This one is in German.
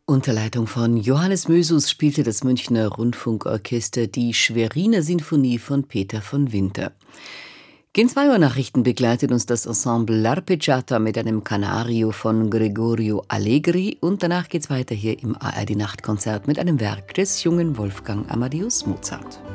Unter Leitung von Johannes Mösus spielte das Münchner Rundfunkorchester die Schweriner Sinfonie von Peter von Winter. Gegen 2 Uhr Nachrichten begleitet uns das Ensemble L'Arpeggiata mit einem Canario von Gregorio Allegri und danach geht's weiter hier im ARD Nachtkonzert mit einem Werk des jungen Wolfgang Amadeus Mozart.